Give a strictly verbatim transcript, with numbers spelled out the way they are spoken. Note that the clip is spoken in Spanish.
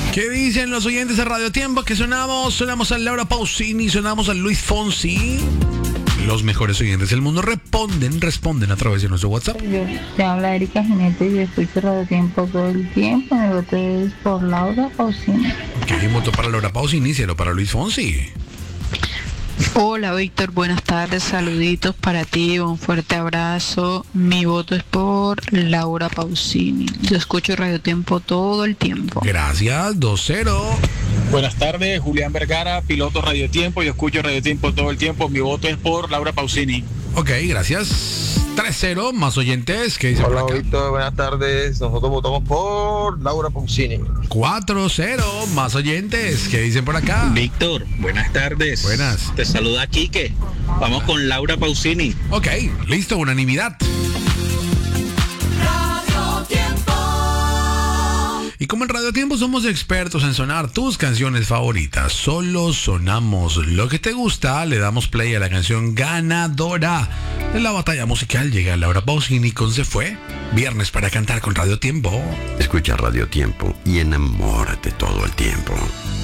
¿Qué dicen los oyentes de Radio Tiempo? Que sonamos, sonamos a Laura Pausini, sonamos a Luis Fonsi. Los mejores oyentes del mundo responden, responden a través de nuestro WhatsApp. Yo te habla Erika Jinete y yo escucho Radio Tiempo todo el tiempo. Mi voto es por Laura Pausini. ¿Qué voto para Laura Pausini? Cero para Luis Fonsi. Hola Víctor, buenas tardes, saluditos para ti, un fuerte abrazo. Mi voto es por Laura Pausini. Yo escucho Radio Tiempo todo el tiempo. Gracias, dos cero. Buenas tardes, Julián Vergara, piloto Radio Tiempo. Yo escucho Radio Tiempo todo el tiempo. Mi voto es por Laura Pausini. Ok, gracias. tres cero, más oyentes. ¿Qué dice Hola, por acá? Víctor, buenas tardes. Nosotros votamos por Laura Pausini. cuatro cero, más oyentes. ¿Qué dicen por acá? Víctor, buenas tardes. Buenas. Te saluda Quique. Vamos con Laura Pausini. Ok, listo, unanimidad. Y como en Radio Tiempo somos expertos en sonar tus canciones favoritas, solo sonamos lo que te gusta, le damos play a la canción ganadora de la batalla musical. Llega Laura Pausini con Se Fue, viernes para cantar con Radio Tiempo. Escucha Radio Tiempo y enamórate todo el tiempo.